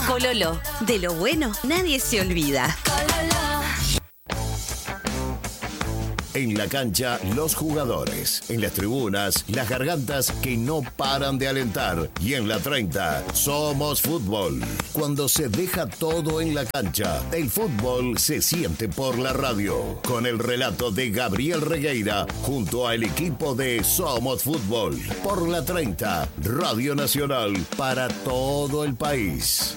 Cololo, de lo bueno nadie se olvida. En la cancha, los jugadores. En las tribunas, las gargantas que no paran de alentar. Y en la 30, somos fútbol. Cuando se deja todo en la cancha, el fútbol se siente por la radio. Con el relato de Gabriel Regueira, junto al equipo de Somos Fútbol. Por la 30, Radio Nacional, para todo el país.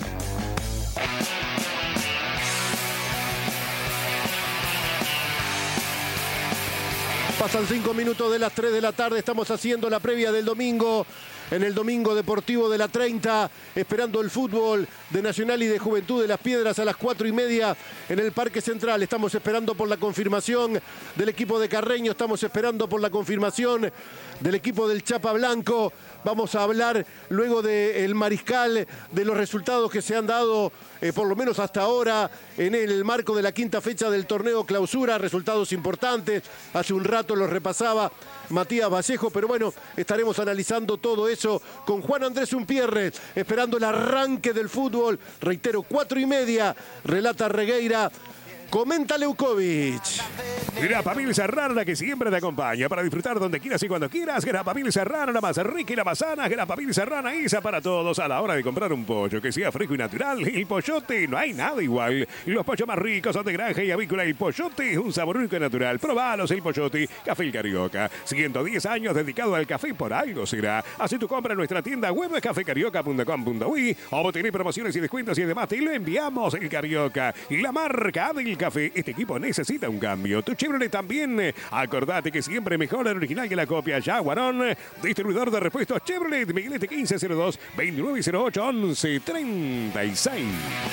Pasan 5 minutos de las 3 de la tarde, estamos haciendo la previa del domingo, en el Domingo Deportivo de la 30, esperando el fútbol de Nacional y de Juventud de Las Piedras a las 4:30 en el Parque Central. Estamos esperando por la confirmación del equipo de Carreño, estamos esperando por la confirmación del equipo del Chapa Blanco. Vamos a hablar luego del Mariscal, de los resultados que se han dado, por lo menos hasta ahora, en el marco de la quinta fecha del torneo Clausura. Resultados importantes, hace un rato los repasaba Matías Vallejo, pero bueno, estaremos analizando todo eso con Juan Andrés Umpierre, esperando el arranque del fútbol. Reitero, 4:30, relata Regueira. Comenta Leukovic. Grapa Mil Serrana, que siempre te acompaña para disfrutar donde quieras y cuando quieras. Grapa Mil Serrana, la más rica y la más sana. Grapa Mil Serrana, esa para todos. A la hora de comprar un pollo que sea fresco y natural, el Pollote, no hay nada igual. Los pollos más ricos son de granja y avícola. El Pollote, un sabor único y natural. Probalos, el Pollote. Café El Carioca, 110 años dedicado al café, por algo será. Haz tu compra en nuestra tienda web cafecarioca.com.uy o tenés promociones y descuentos y además te lo enviamos. El Carioca, la marca del café. Este equipo necesita un cambio. Tu Chevrolet también. Acordate que siempre mejor el original que la copia. Jaguarón, distribuidor de repuestos Chevrolet. Miguelete 1502 2908 1136.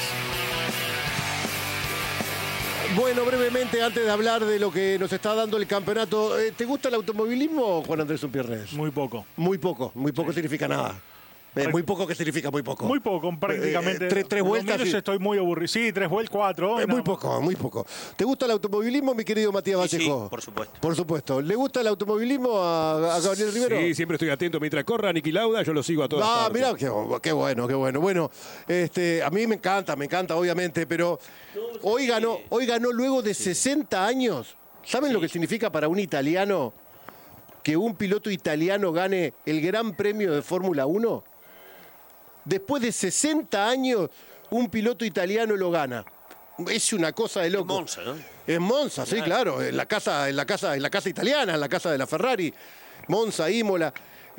Bueno, brevemente, antes de hablar de lo que nos está dando el campeonato, ¿te gusta el automovilismo, Juan Andrés Umpierre? Muy poco. Muy poco significa nada. Muy poco, ¿qué significa muy poco? Muy poco, prácticamente. Tres vueltas. Sí. Estoy muy aburrido. Sí, 3 vueltas, 4. Muy poco, muy poco. ¿Te gusta el automovilismo, mi querido Matías Vallejo? Sí, por supuesto. Por supuesto. ¿Le gusta el automovilismo a Gabriel Rivero? Sí, siempre estoy atento mientras corra Niki Lauda, yo lo sigo a todas partes. Mirá, qué bueno, qué bueno. Bueno, a mí me encanta, obviamente, pero hoy ganó luego de 60 años. ¿Saben lo que significa para un italiano que un piloto italiano gane el Gran Premio de Fórmula 1? Después de 60 años, un piloto italiano lo gana. Es una cosa de loco. En Monza, ¿no? En Monza, sí, claro. En la casa italiana, en la casa de la Ferrari. Monza, Imola.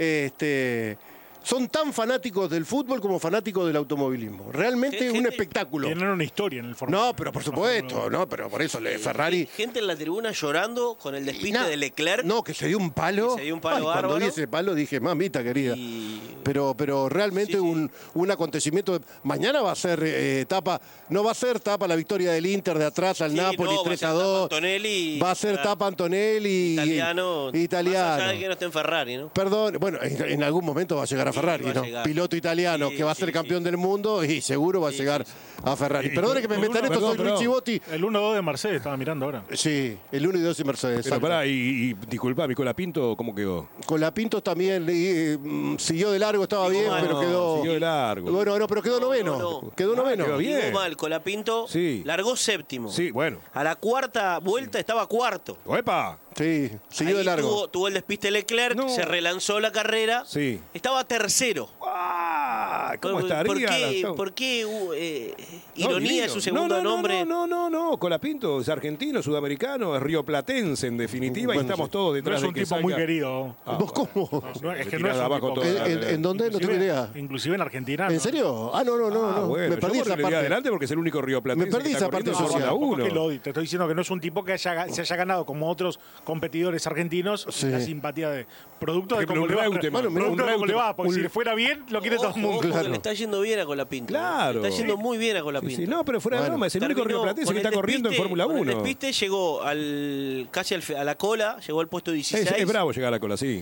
Son tan fanáticos del fútbol como fanáticos del automovilismo. Realmente es un espectáculo. Tienen una historia en el Fórmula 1. No, pero por supuesto, no, pero por eso Ferrari. Gente en la tribuna llorando con el despiste de Leclerc. No, que se dio un palo. Bárbaro. Cuando vi ese palo dije, mamita querida. Pero realmente un acontecimiento. Mañana va a ser etapa. No va a ser etapa la victoria del Inter de atrás al Napoli 3-2. Va a ser etapa Antonelli. Italiano. Más allá de que no esté en Ferrari, ¿no? Perdón, bueno, en algún momento va a llegar a Ferrari, ¿no? Piloto italiano que va a ser campeón del mundo y seguro va a llegar a Ferrari. Perdone que me metan esto, soy Luis Chibotti. El 1-2 de Mercedes, estaba mirando ahora. Sí, el 1 y 2 de Mercedes. Pero pará, y disculpame, Colapinto, ¿cómo quedó? Colapinto también siguió de largo, estaba bien, pero quedó. Siguió de largo. Bueno, no, pero quedó noveno. No. Quedó noveno. Quedó bien. Estuvo mal, Colapinto largó séptimo. Sí, bueno. A la cuarta vuelta estaba cuarto. ¡Epa! Sí, siguió de largo. Tuvo el despiste Leclerc, se relanzó la carrera. Sí. Estaba tercero. ¿Cómo estaría? ¿Por qué ironía en su segundo nombre? No. Colapinto es argentino, sudamericano, es rioplatense en definitiva, y estamos todos detrás de que es un tipo muy querido. ¿Vos cómo? Es que no es un tipo ¿En dónde? No tengo idea. Inclusive en Argentina. ¿En serio? No. Bueno, me perdí esa parte. adelante porque es el único rioplatense. Me perdí esa parte social. Te estoy diciendo que no es un tipo que se haya ganado como otros competidores argentinos la simpatía de producto de cómo le va. Porque si le fuera bien, lo quiere todo el mundo. Le está yendo bien a Colapinto. Claro. Le está yendo muy bien a Colapinto. Sí, no, pero fuera de broma, es el único rioplatense que está corriendo en Fórmula 1. El despiste llegó casi a la cola, llegó al puesto 16. Es bravo llegar a la cola, sí.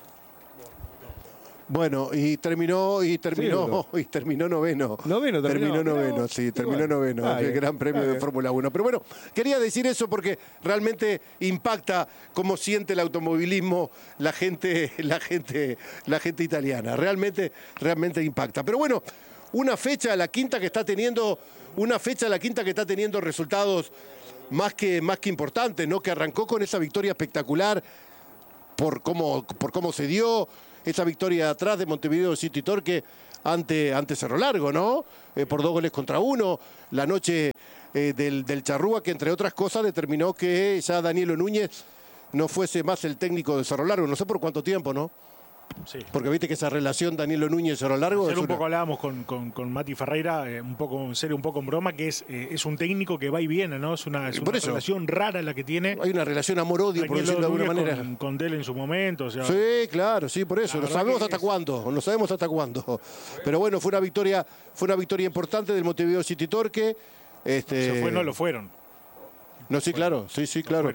Bueno, y terminó noveno. Terminó noveno, sí, terminó noveno. El Gran Premio de Fórmula 1. Pero bueno, quería decir eso porque realmente impacta cómo siente el automovilismo la gente italiana. Realmente impacta. Pero bueno, una fecha a la quinta que está teniendo resultados más que importantes, ¿no? Que arrancó con esa victoria espectacular por cómo se dio, esa victoria de atrás de Montevideo City Torque ante Cerro Largo, ¿no? Por 2-1, la noche del Charrúa, que entre otras cosas determinó que ya Danilo Núñez no fuese más el técnico de Cerro Largo, no sé por cuánto tiempo, ¿no? Sí. Porque viste que esa relación Danilo Núñez-Cerro Largo... Un poco hablábamos con Mati Ferreira, un poco en serio, un poco en broma, que es un técnico que va y viene, ¿no? Es una relación rara la que tiene. Hay una relación amor-odio, por decirlo de alguna manera. Con Del en su momento. O sea, sí, claro, sí, por eso. No sabemos hasta cuándo. Pero bueno, fue una victoria importante del Montevideo City Torque. No lo fueron. No, sí, claro, sí, claro.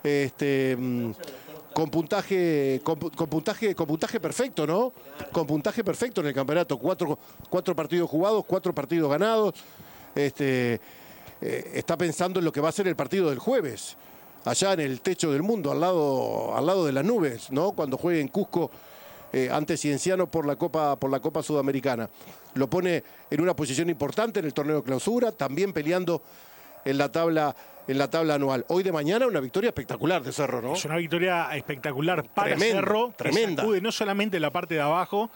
Con puntaje perfecto, ¿no? Con puntaje perfecto en el campeonato. Cuatro partidos jugados, 4 partidos ganados. Está pensando en lo que va a ser el partido del jueves, allá en el techo del mundo, al lado de las nubes, ¿no? Cuando juegue en Cusco ante Cienciano por la Copa Sudamericana. Lo pone en una posición importante en el torneo de clausura, también peleando en la tabla anual. Hoy de mañana una victoria espectacular de Cerro, ¿no? Es una victoria espectacular para Cerro. Tremenda. Sacude no solamente la parte de abajo,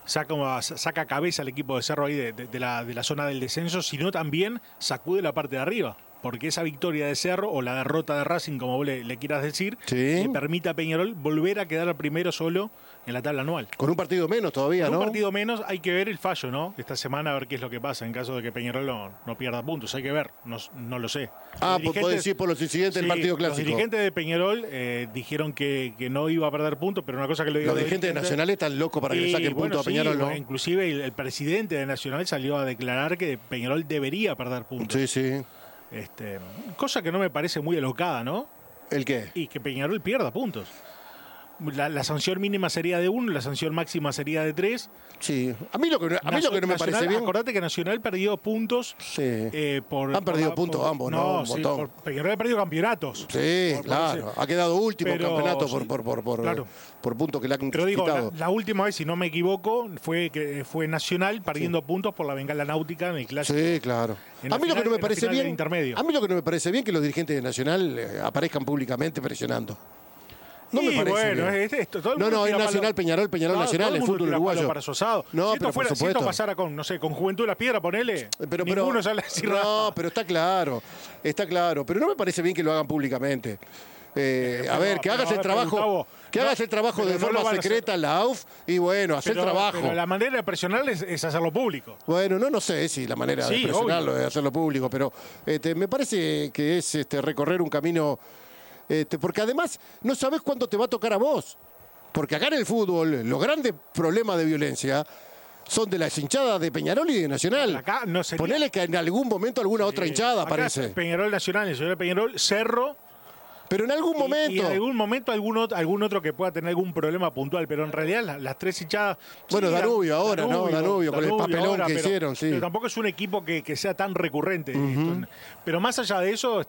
saca cabeza al equipo de Cerro ahí de la zona del descenso, sino también sacude la parte de arriba. Porque esa victoria de Cerro, o la derrota de Racing, como vos le quieras decir, le permite a Peñarol volver a quedar primero solo en la tabla anual. Con un partido menos todavía, ¿no? Con un partido menos, hay que ver el fallo, ¿no? Esta semana a ver qué es lo que pasa en caso de que Peñarol no pierda puntos. Hay que ver, no lo sé. Puedo decir por los incidentes del partido clásico. Los dirigentes de Peñarol dijeron que no iba a perder puntos, pero una cosa que lo digo. Los dirigentes de Nacional están locos para que le saquen puntos a Peñarol, ¿no? Inclusive el presidente de Nacional salió a declarar que Peñarol debería perder puntos. Sí. Cosa que no me parece muy alocada, ¿no? ¿El qué? Y que Peñarol pierda puntos. La sanción mínima sería de 1, la sanción máxima sería de 3. Sí. A mí lo que no me parece bien... Acordate que Nacional perdió puntos. Sí. Han perdido puntos ambos, ¿no? Un montón. Peñarol ha perdido campeonatos. Sí, claro. Ha quedado último el campeonato por puntos que le han quitado. Pero digo, la última vez, si no me equivoco, fue Nacional perdiendo puntos por la bengala náutica en el clásico. Sí, claro. A mí lo que no me parece bien es que los dirigentes de Nacional aparezcan públicamente presionando. No me parece bien. No, es Nacional, Peñarol Nacional, el fútbol uruguayo. Para Sosado. No, pero por supuesto. Si esto pasara con Juventud de la Piedra, ponele. Ninguno sale a decir nada. No, pero está claro. Pero no me parece bien que lo hagan públicamente. A ver, que hagas el trabajo. Que hagas el trabajo de forma secreta en la AUF y bueno, hacer el trabajo. Pero la manera de presionarles es hacerlo público. Bueno, no sé si la manera de presionarlo es hacerlo público, pero me parece que es recorrer un camino. Porque además no sabes cuándo te va a tocar a vos. Porque acá en el fútbol los grandes problemas de violencia son de las hinchadas de Peñarol y de Nacional. Acá no sería... Ponele que en algún momento alguna otra hinchada aparece. Peñarol Nacional, Nacional Peñarol, Cerro. Pero en algún momento. Y en algún momento algún otro que pueda tener algún problema puntual. Pero en realidad las 3 hinchadas... Bueno, Danubio ahora, ¿no? Danubio con el papelón que hicieron, sí. Pero tampoco es un equipo que sea tan recurrente. Pero más allá de eso,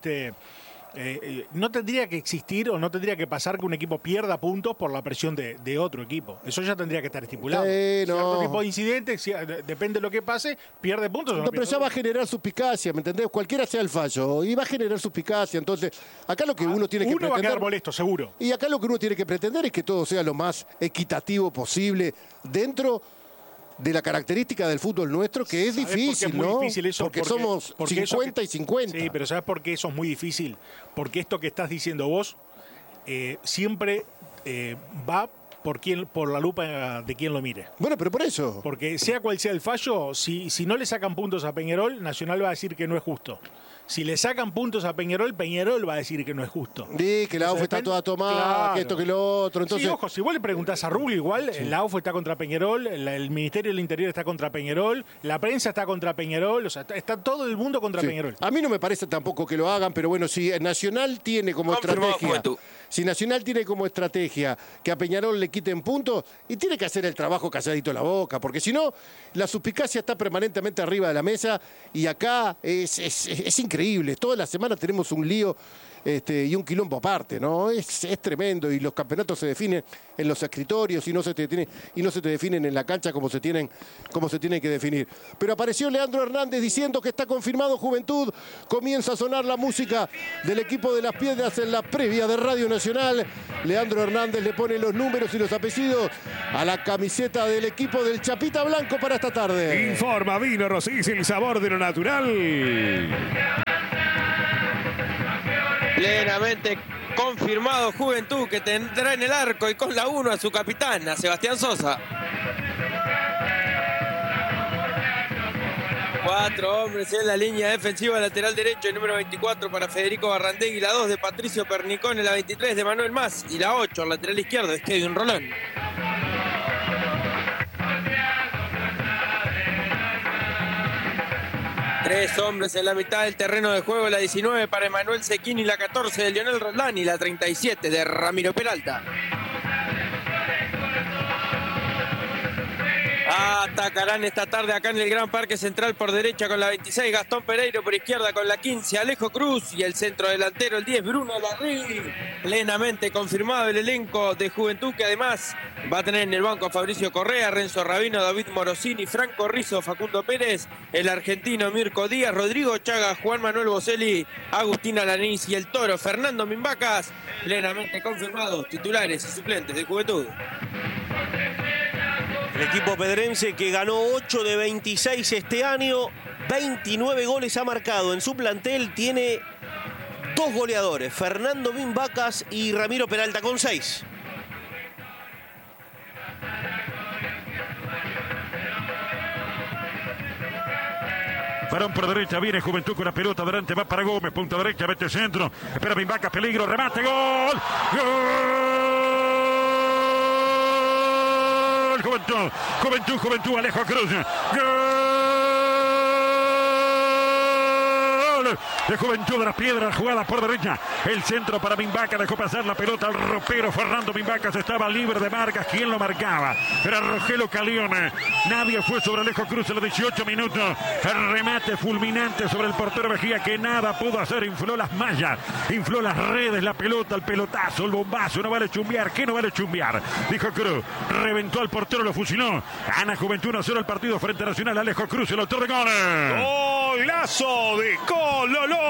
no tendría que existir o no tendría que pasar que un equipo pierda puntos por la presión de otro equipo. Eso ya tendría que estar estipulado. Cierto tipo de incidente, depende de lo que pase, pierde puntos o no. Pero ya va a generar suspicacia, ¿me entendés? Cualquiera sea el fallo, y va a generar suspicacia. Entonces, acá lo que uno tiene que pretender... Uno va a quedar molesto, seguro. Y acá lo que uno tiene que pretender es que todo sea lo más equitativo posible dentro de la característica del fútbol nuestro, que es difícil, ¿no? Muy difícil eso, porque somos 50 y 50. Sí, pero ¿sabes por qué eso es muy difícil? Porque esto que estás diciendo vos siempre va por la lupa de quien lo mire. Bueno, pero por eso. Porque sea cual sea el fallo, si no le sacan puntos a Peñarol, Nacional va a decir que no es justo. Si le sacan puntos a Peñarol, Peñarol va a decir que no es justo. Sí, que la AUF está toda tomada, claro, que esto, que lo otro. Entonces... Sí, ojo, si vos le preguntás a Rubio igual, la AUF está contra Peñarol, el Ministerio del Interior está contra Peñarol, la prensa está contra Peñarol, o sea, está todo el mundo contra Peñarol. A mí no me parece tampoco que lo hagan, pero bueno, si Nacional tiene como estrategia... Si Nacional tiene como estrategia que a Peñarol le quiten puntos, y tiene que hacer el trabajo calladito la boca, porque si no, la suspicacia está permanentemente arriba de la mesa y acá es increíble. Toda la semana tenemos un lío y un quilombo aparte, ¿no? Es tremendo, y los campeonatos se definen en los escritorios y no se te definen en la cancha como se tienen que definir. Pero apareció Leandro Hernández diciendo que está confirmado Juventud. Comienza a sonar la música del equipo de Las Piedras en la previa de Radio Nacional. Leandro Hernández le pone los números y los apellidos a la camiseta del equipo del Chapita Blanco para esta tarde. Informa Vino Rosís, el sabor de lo natural. Plenamente confirmado Juventud, que tendrá en el arco y con la 1 a su capitán, a Sebastián Sosa. 4 hombres en la línea defensiva, lateral derecho, el número 24 para Federico Barrandegui, la 2 de Patricio Pernicone, la 23 de Manuel Mas y la 8, lateral izquierdo, es Kevin Rolón. 3 hombres en la mitad del terreno de juego, la 19 para Emanuel Sequini, la 14 de Lionel Roldán y la 37 de Ramiro Peralta. Atacarán esta tarde acá en el Gran Parque Central por derecha con la 26, Gastón Pereiro, por izquierda con la 15, Alejo Cruz, y el centro delantero, el 10, Bruno Larry. Plenamente confirmado el elenco de Juventud, que además va a tener en el banco a Fabricio Correa, Renzo Rabino, David Morosini, Franco Rizzo, Facundo Pérez, el argentino Mirko Díaz, Rodrigo Chagas, Juan Manuel Boselli, Agustín Alanís y el Toro Fernando Mimbacas. Plenamente confirmados titulares y suplentes de Juventud. El equipo pedrense, que ganó 8 de 26 este año, 29 goles ha marcado. En su plantel tiene 2 goleadores, Fernando Mimbacas y Ramiro Peralta, con 6. Varón por derecha, viene Juventud con la pelota adelante, va para Gómez, punta derecha, mete centro, espera Mimbacas, peligro, remate, gol. ¡Gol! Juventud, Alejo Cruz. ¡Gol! De Juventud de Las Piedras, jugada por derecha. El centro para Mimbacas, dejó pasar la pelota al ropero. Fernando Mimbacas estaba libre de marcas. ¿Quién lo marcaba? Era Rogelio Calione. Nadie fue sobre Alejo Cruz en los 18 minutos. El remate fulminante sobre el portero Mejía, que nada pudo hacer. Infló las mallas, infló las redes, la pelota, el pelotazo, el bombazo. No vale chumbear. ¿Qué no vale chumbear? Dijo Cruz. Reventó al portero, lo fusiló. Gana Juventud 1-0 el partido frente a Nacional. Alejo Cruz, el autor de goles. Golazo de Cololó.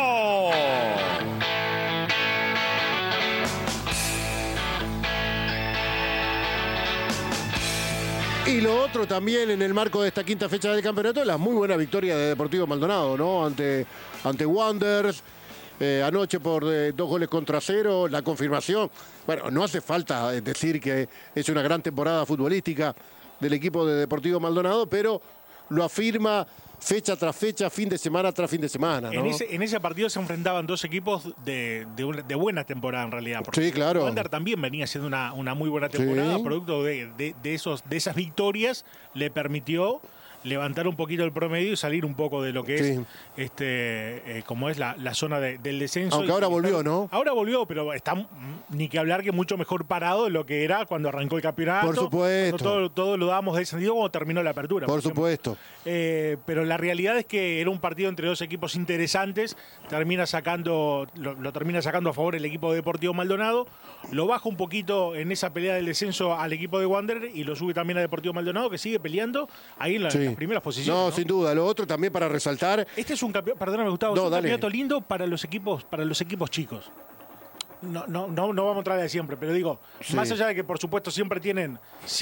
Y lo otro también en el marco de esta quinta fecha del campeonato, la muy buena victoria de Deportivo Maldonado, ¿no? Ante Wanderers. Anoche por 2 goles contra 0, la confirmación. Bueno, no hace falta decir que es una gran temporada futbolística del equipo de Deportivo Maldonado, pero lo afirma fecha tras fecha, fin de semana tras fin de semana, ¿no? En ese partido se enfrentaban 2 equipos de buena temporada, en realidad. Sí, claro. Wander también venía haciendo una muy buena temporada. Sí. Producto de esas victorias le permitió levantar un poquito el promedio y salir un poco de lo que es como es la zona del descenso. Aunque ahora volvió, ¿no? Ahora volvió, pero está ni que hablar, que mucho mejor parado de lo que era cuando arrancó el campeonato. Por supuesto. Todo lo dábamos descendido cuando terminó la apertura. Por supuesto. Pero la realidad es que era un partido entre 2 equipos interesantes. Lo termina sacando a favor el equipo de Deportivo Maldonado. Lo baja un poquito en esa pelea del descenso al equipo de Wanderers y lo sube también a Deportivo Maldonado, que sigue peleando ahí en las primeras posiciones. No, sin duda. Lo otro también para resaltar. Este es un campeonato, perdóname, Gustavo, es un campeonato lindo para los equipos chicos. No vamos a entrar de siempre, pero digo, más allá de que por supuesto siempre tienen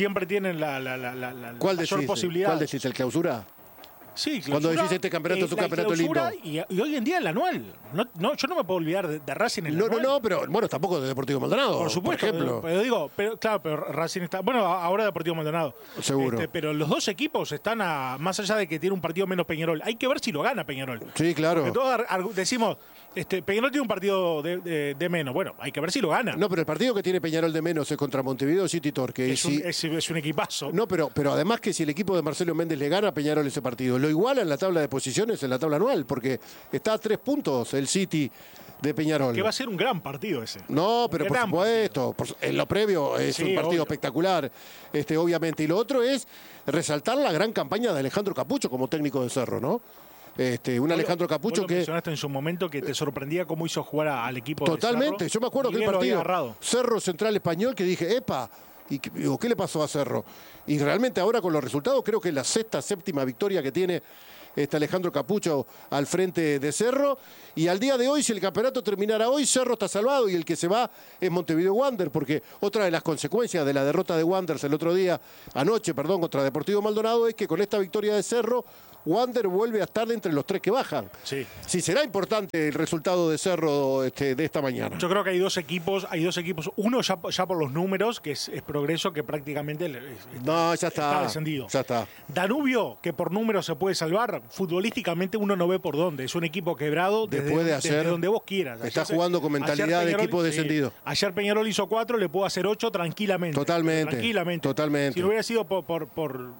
la mayor posibilidad. ¿Cuál decís? ¿El clausura? Sí, cuando decís este campeonato es un campeonato lindo. Y hoy en día el anual. Yo no me puedo olvidar de Racing en el anual. No, pero bueno, tampoco de Deportivo Maldonado. Por supuesto. Por ejemplo. Pero Racing está. Bueno, ahora Deportivo Maldonado. Seguro. Pero los 2 equipos están más allá de que tiene un partido menos Peñarol. Hay que ver si lo gana Peñarol. Sí, claro. Porque todos decimos, Peñarol tiene un partido de menos. Bueno, hay que ver si lo gana. No, pero el partido que tiene Peñarol de menos es contra Montevideo City Torque. Es un equipazo. No, pero además que si el equipo de Marcelo Méndez le gana a Peñarol ese partido, lo iguala en la tabla de posiciones, en la tabla anual, porque está a 3 puntos el City de Peñarol. Que va a ser un gran partido ese. No, pero por supuesto, en lo previo es un partido espectacular, obviamente. Y lo otro es resaltar la gran campaña de Alejandro Capucho como técnico de Cerro, ¿no? Un Alejandro Capucho vos lo que... mencionaste en su momento que te sorprendía cómo hizo jugar al equipo Totalmente, de Cerro. yo me acuerdo que el Miguel lo había partido agarrado. Cerro Central Español, que dije, ¡epa! Digo, ¿qué le pasó a Cerro? Y realmente ahora con los resultados, creo que es la sexta, séptima victoria que tiene Alejandro Capucho al frente de Cerro. Y al día de hoy, si el campeonato terminara hoy, Cerro está salvado y el que se va es Montevideo Wanderers, porque otra de las consecuencias de la derrota de Wanderers anoche, contra Deportivo Maldonado, es que con esta victoria de Cerro, Wanderers vuelve a estar entre los 3 que bajan. Sí. Sí, será importante el resultado de Cerro de esta mañana. Yo creo que hay dos equipos. Uno ya por los números, que es Progreso, que prácticamente No, ya está descendido. Ya está. Danubio, que por números se puede salvar, futbolísticamente uno no ve por dónde. Es un equipo quebrado desde donde vos quieras. Está jugando con mentalidad de equipo descendido. Ayer Peñarol hizo 4, le puedo hacer 8 tranquilamente. Totalmente. Si no hubiera sido por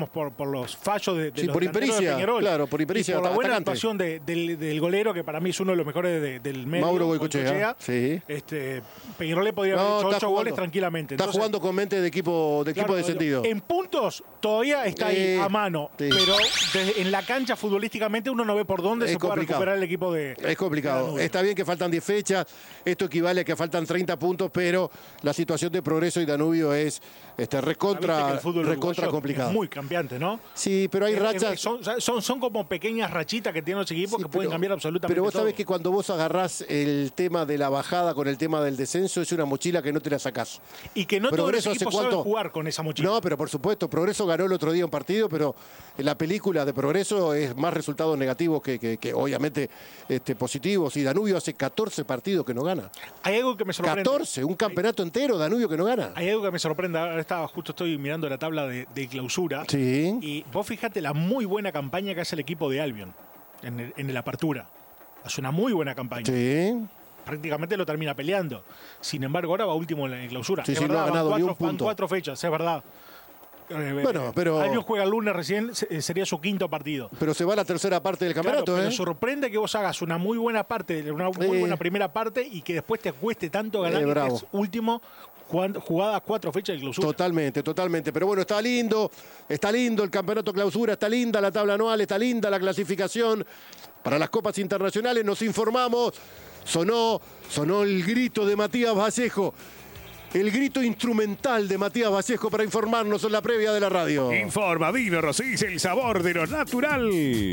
los fallos de sí, los por impericia, Peñarol, claro, por impericia. y por la buena atacante. actuación del golero, que para mí es uno de los mejores del medio. Mauro Goicoechea. Sí. Peñarol le podría haber hecho 8 goles tranquilamente. Está jugando con mente de equipo descendido. En puntos todavía está ahí a mano, pero en la cancha futbolísticamente uno no ve por dónde se puede recuperar el equipo de... Es complicado. Está bien que faltan 10 fechas, esto equivale a que faltan 30 puntos, pero la situación de Progreso y Danubio es recontra complicada. Es muy cambiante, ¿no? Sí, pero hay rachas... Son como pequeñas rachitas que tienen los equipos que pueden cambiar absolutamente Pero vos todo. sabés que cuando vos agarrás el tema de la bajada con el tema del descenso, es una mochila que no te la sacás. Y que no todos los equipos saben jugar con esa mochila. No, pero por supuesto, Progreso ganó el otro día un partido, pero la película de Progreso es más resultados negativos que obviamente positivos. Y Danubio hace 14 partidos que no gana. Hay algo que me sorprende. 14, un campeonato entero, Danubio que no gana. Hay algo que me sorprende. Ahora estoy mirando la tabla de clausura. Sí. Y vos fíjate la muy buena campaña que hace el equipo de Albion en la apertura. Hace una muy buena campaña. Sí. Prácticamente lo termina peleando. Sin embargo, ahora va último en la clausura. Sí, es sí, verdad, no ha ganado ni un punto. Van 4 fechas, es verdad. Bueno, pero... Albion juega el lunes recién, sería su 5º partido. Pero se va a la tercera parte del campeonato, claro, pero sorprende que vos hagas una muy buena parte, una muy buena primera parte y que después te cueste tanto ganar que es último jugadas 4 fechas de clausura. Totalmente. Pero bueno, está lindo el campeonato clausura, está linda la tabla anual, está linda la clasificación para las copas internacionales. Nos informamos, sonó el grito de Matías Vallejo. El grito instrumental de Matías Vallejo para informarnos en la previa de la radio. Informa Vino Rosís, el sabor de lo natural.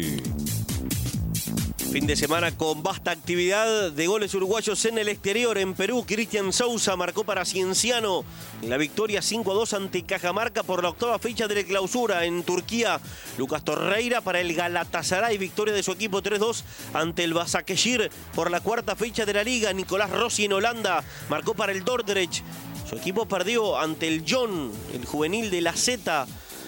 Fin de semana con vasta actividad de goles uruguayos en el exterior. En Perú, Cristian Sousa marcó para Cienciano en la victoria 5-2 ante Cajamarca por la 8ª fecha de la clausura. En Turquía, Lucas Torreira para el Galatasaray, victoria de su equipo 3-2 ante el Başakşehir por la 4ª fecha de la liga. Nicolás Rossi en Holanda marcó para el Dordrecht. Su equipo perdió ante el Jon, el juvenil de la Z,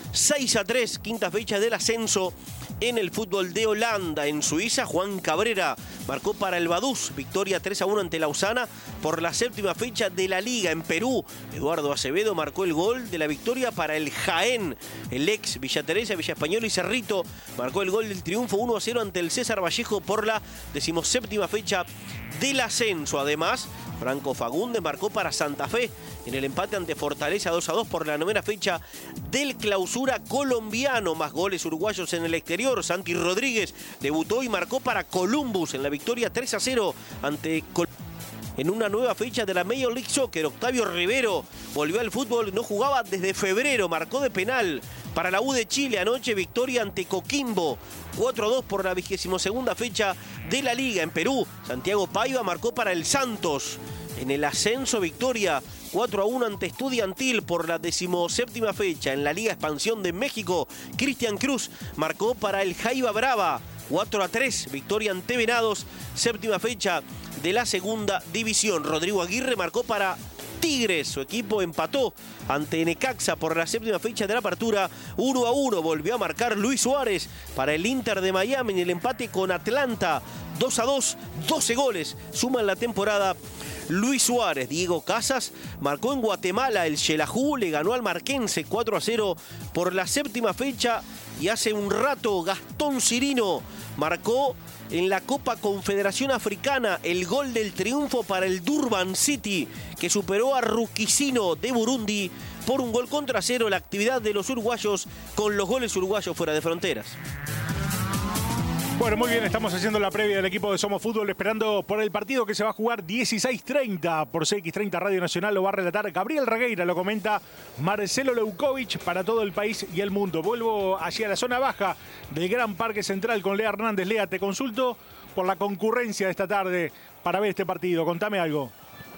6-3, 5ª fecha del ascenso. En el fútbol de Holanda, en Suiza, Juan Cabrera marcó para el Vaduz, victoria 3-1 ante Lausana por la 7ª fecha de la Liga. En Perú, Eduardo Acevedo marcó el gol de la victoria para el Jaén. El ex Villa Teresa, Villa Española y Cerrito marcó el gol del triunfo 1-0 ante el César Vallejo por la 17ª fecha del ascenso. Además, Franco Fagundes marcó para Santa Fe en el empate ante Fortaleza 2-2 por la 9ª fecha del clausura colombiano. Más goles uruguayos en el exterior. Santi Rodríguez debutó y marcó para Columbus en la victoria 3-0 ante Columbus. En una nueva fecha de la Major League Soccer, Octavio Rivero volvió al fútbol, no jugaba desde febrero, marcó de penal para la U de Chile anoche, victoria ante Coquimbo, 4-2 por la 22ª fecha de la Liga. En Perú, Santiago Paiva marcó para el Santos. En el ascenso, victoria 4-1 ante Estudiantil por la 17ª fecha. En la Liga Expansión de México, Cristian Cruz marcó para el Jaiba Brava. 4-3, victoria ante Venados, 7ª fecha de la 2ª división. Rodrigo Aguirre marcó para Tigres. Su equipo empató ante Necaxa por la 7ª fecha de la apertura. 1-1 volvió a marcar Luis Suárez para el Inter de Miami en el empate con Atlanta. 2-2, 12 goles suman la temporada. Luis Suárez. Diego Casas marcó en Guatemala. El Xelajú le ganó al Marquense 4-0 por la 7ª fecha. Y hace un rato Gastón Cirino marcó en la Copa Confederación Africana el gol del triunfo para el Durban City, que superó a Ruquicino de Burundi por 1-0. La actividad de los uruguayos con los goles uruguayos fuera de fronteras. Bueno, muy bien, estamos haciendo la previa del equipo de Somos Fútbol, esperando por el partido que se va a jugar 16:30 por CX30 Radio Nacional. Lo va a relatar Gabriel Regueira, lo comenta Marcelo Leukovic para todo el país y el mundo. Vuelvo hacia la zona baja del Gran Parque Central con Lea Hernández. Lea, te consulto por la concurrencia de esta tarde para ver este partido. Contame algo.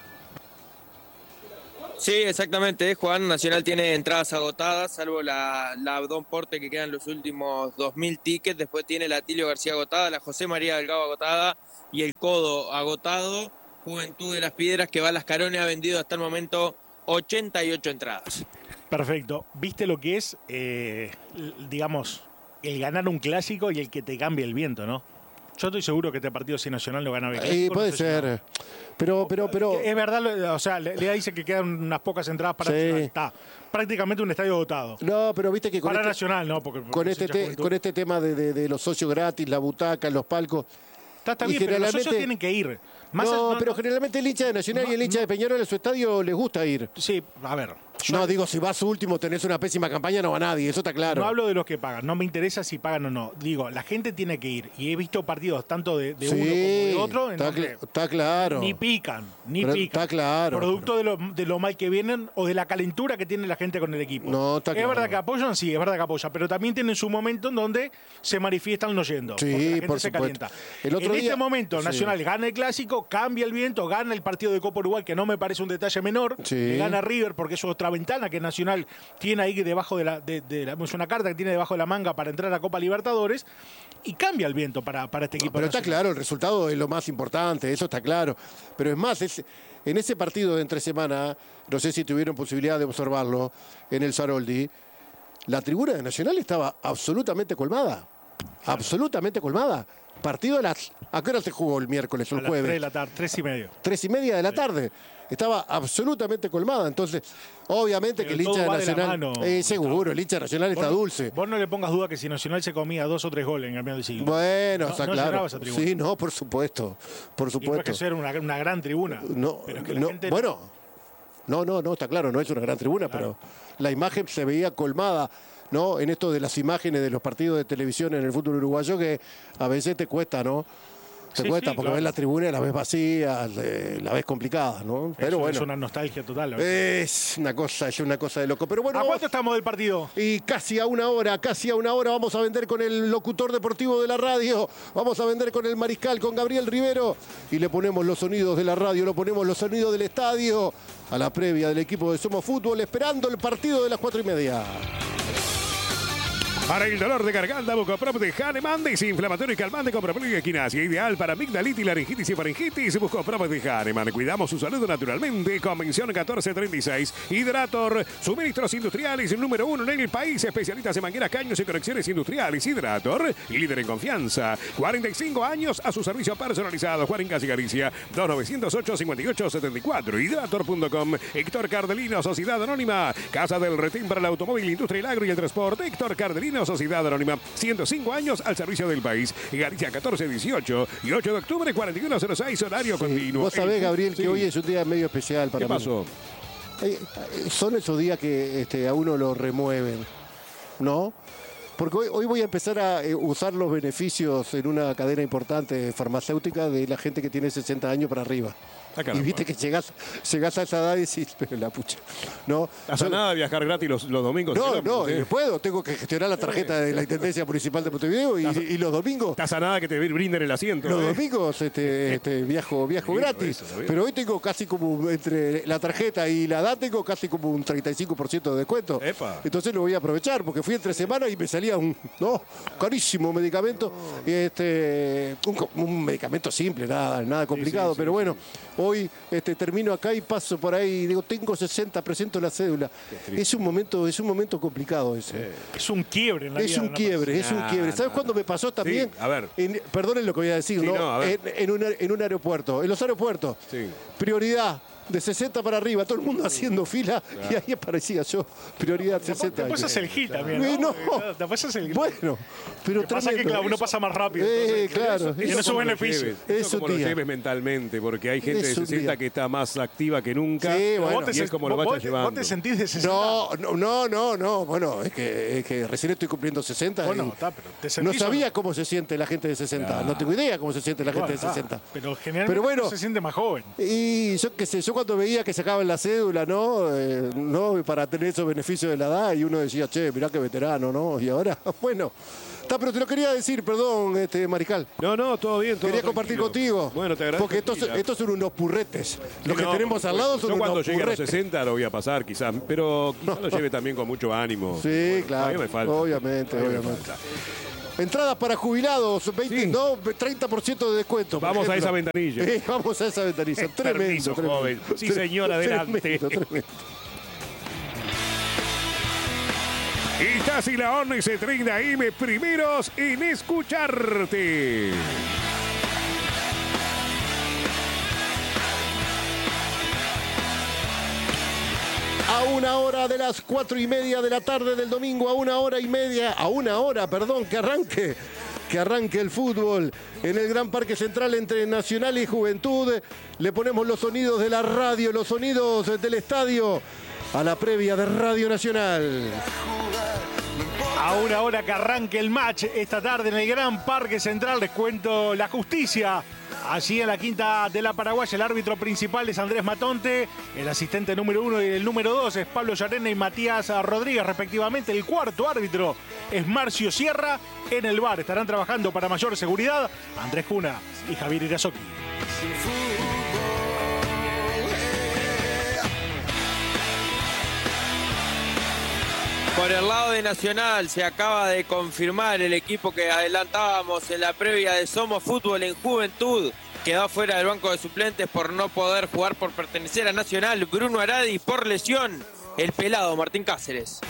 Sí, exactamente, Juan. Nacional tiene entradas agotadas, salvo la Abdón Porte, que quedan los últimos 2.000 tickets. Después tiene la Atilio García agotada, la José María Delgado agotada y el Codo agotado. Juventud de las Piedras, que va a Las Carones, ha vendido hasta el momento 88 entradas. Perfecto. ¿Viste lo que es, digamos, el ganar un clásico y el que te cambie el viento, no? Yo estoy seguro que este partido, si Nacional lo gana bien. Puede ser. Pero. Es verdad, o sea, le dice que quedan unas pocas entradas para Nacional. Está prácticamente un estadio dotado. No, pero viste que para Nacional, no, porque con este tema de los socios gratis, la butaca, los palcos. Está bien, pero los socios tienen que ir. Pero generalmente el hincha de Nacional y el hincha de Peñarol a su estadio les gusta ir. Sí, a ver. Digo, si vas último, tenés una pésima campaña, no va nadie, eso está claro. No hablo de los que pagan, no me interesa si pagan o no. Digo, la gente tiene que ir. Y he visto partidos tanto de uno como de otro. Está claro. Ni pican. Está claro. Producto de lo mal que vienen o de la calentura que tiene la gente con el equipo. No, está claro. ¿Es verdad que apoyan? Sí, es verdad que apoyan. Pero también tienen su momento en donde se manifiestan no yendo. Sí, porque la gente por se supuesto. calienta. En este momento, Nacional gana el clásico, cambia el viento, gana el partido de Copa Uruguay, que no me parece un detalle menor. Le gana River, porque es otra ventana que Nacional tiene ahí debajo es una carta que tiene debajo de la manga para entrar a Copa Libertadores, y cambia el viento para este equipo. Pero está claro, el resultado es lo más importante, eso está claro. Pero es más, en ese partido de entre semana, no sé si tuvieron posibilidad de observarlo en el Saroldi, la tribuna de Nacional estaba absolutamente colmada. Absolutamente colmada. Partido ¿a qué hora se jugó el miércoles o el jueves? 3 de la tarde, 3:30. 3:30 de la tarde. Estaba absolutamente colmada. Entonces, obviamente que el hincha de Nacional. Seguro, el hincha de Nacional está dulce. Vos no le pongas duda que si Nacional se comía 2 o 3 goles en el medio del siglo. Bueno, está claro. Sí, no, por supuesto. Por supuesto. Y que ser una gran tribuna. No, está claro, no es una gran tribuna, pero la imagen se veía colmada. ¿No? En esto de las imágenes de los partidos de televisión en el fútbol uruguayo, que a veces te cuesta, ¿no? Te cuesta porque ves la tribuna y la ves vacía, la ves complicada, ¿no? Pero bueno. Es una nostalgia total. Es una cosa de loco. Pero bueno, ¿a cuánto estamos del partido? Y casi a una hora vamos a vender con el locutor deportivo de la radio, vamos a vender con el mariscal, con Gabriel Rivero, y le ponemos los sonidos de la radio, le ponemos los sonidos del estadio a la previa del equipo de Somos Fútbol, esperando el partido de las 4:30. Para el dolor de garganta, Bucoprop de Hahnemann, desinflamatorio y calmante con propóleo y equinasia, ideal para amigdalitis, laringitis y faringitis. Bucoprop de Hahnemann, cuidamos su salud naturalmente. Convención 1436. Hidrator, suministros industriales número 1 en el país, especialistas en mangueras, caños y conexiones industriales. Hidrator, líder en confianza. 45 años a su servicio personalizado. Juan Incas y Galicia, 2908-5874. Hidrator.com. Héctor Cardelino, Sociedad Anónima, Casa del Retén para el automóvil, industria, el agro y el transporte. Héctor Cardelino, Sociedad Anónima, 105 años al servicio del país. Galicia 1418 y 8 de octubre 4106, horario continuo. Vos sabés, Gabriel, que hoy es un día medio especial para mí. ¿Qué pasó? Son esos días que a uno lo remueven, ¿no? Porque hoy voy a empezar a usar los beneficios en una cadena importante farmacéutica de la gente que tiene 60 años para arriba. Y viste que llegás a esa edad y decís, pero la pucha. ¿No? ¿Hace nada de viajar gratis los domingos? No, puedo. Tengo que gestionar la tarjeta de la Intendencia Municipal de Montevideo y los domingos. ¿Estás a nada que te brinden el asiento? Los domingos viajo gratis. Pero hoy tengo casi como, entre la tarjeta y la edad, tengo casi como un 35% de descuento. Epa. Entonces lo voy a aprovechar porque fui entre semana y me salía un carísimo medicamento. Un medicamento simple, nada complicado. Pero bueno, hoy termino acá y paso por ahí y digo, tengo 60, presento la cédula. Es un momento complicado ese. Es un quiebre en la vida. Es un quiebre. ¿Sabes cuándo me pasó también? Sí, a ver. Perdonen lo que voy a decir, ¿no? A ver. En un aeropuerto. En los aeropuertos. Sí. Prioridad. de 60 para arriba, todo el mundo haciendo fila, y ahí aparecía yo, prioridad 60 Después años. hace el hit también, ¿no? Después hace el hit. Bueno, pero pasa que claro, uno pasa más rápido. Claro. Tiene su beneficio. Eso como lo lleves mentalmente, porque hay gente de 60 que está más activa que nunca. Sí, bueno. Y es como lo vayas llevando. ¿Vos te sentís de 60? No. Bueno, es que recién estoy cumpliendo 60. Bueno, está, pero te No sentís sabía cómo se siente la gente de 60. No tengo idea cómo se siente la gente de 60. Pero generalmente bueno, se siente más joven. Y yo qué sé, yo cuando veía que sacaban la cédula, ¿no? Para tener esos beneficios de la edad, y uno decía, che, mirá qué veterano, ¿no? Y ahora, bueno. Pero te lo quería decir, perdón, Mariscal. No, todo bien. Quería compartir contigo. Bueno, te agradezco. Porque estos son unos purretes. Los que tenemos al lado son yo unos cuando llegue a los purretes. 60 lo voy a pasar, quizás. Pero quizás lo lleve también con mucho ánimo. Sí, claro. Todavía me falta. Obviamente. Entradas para jubilados, 30% de descuento. Vamos a esa ventanilla. Vamos a esa ventanilla. Permiso, joven. Sí, señor, adelante. Tremendo. Y casi la 11:30 AM, primeros en escucharte. A una hora de las 4:30 de la tarde del domingo, a una hora, que arranque el fútbol en el Gran Parque Central entre Nacional y Juventud. Le ponemos los sonidos de la radio, los sonidos del estadio a la previa de Radio Nacional. A una hora que arranque el match esta tarde en el Gran Parque Central, les cuento la justicia. Allí en la quinta de la Paraguaya, el árbitro principal es Andrés Matonte, el asistente número 1 y el número 2 es Pablo Llarena y Matías Rodríguez, respectivamente. El cuarto árbitro es Marcio Sierra. En el VAR estarán trabajando para mayor seguridad Andrés Cuna y Javier Irazoqui. Por el lado de Nacional se acaba de confirmar el equipo que adelantábamos en la previa de Somos Fútbol en Juventud. Quedó fuera del banco de suplentes por no poder jugar por pertenecer a Nacional. Bruno Aradi por lesión. El pelado Martín Cáceres.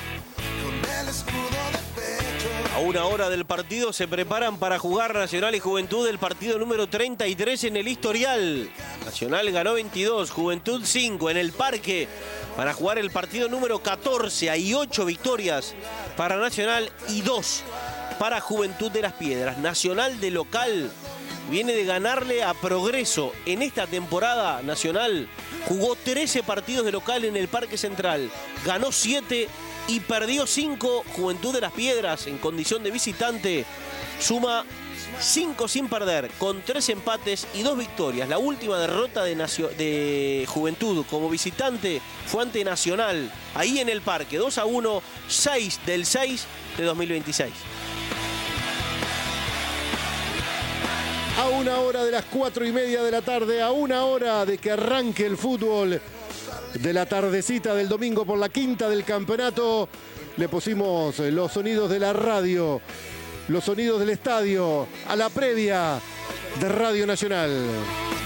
A una hora del partido se preparan para jugar Nacional y Juventud el partido número 33 en el historial. Nacional ganó 22, Juventud 5 en el Parque. Para jugar el partido número 14, hay 8 victorias para Nacional y 2 para Juventud de las Piedras. Nacional de local viene de ganarle a Progreso. En esta temporada Nacional jugó 13 partidos de local en el Parque Central. Ganó 7 y perdió 5. Juventud de las Piedras en condición de visitante suma 5 sin perder, con 3 empates y 2 victorias. La última derrota de Juventud como visitante fue ante Nacional, ahí en el Parque, 2-1, 6 del 6 de 2026. A una hora de las 4:30 de la tarde, a una hora de que arranque el fútbol de la tardecita del domingo por la quinta del campeonato, le pusimos los sonidos de la radio, los sonidos del estadio, a la previa de Radio Nacional.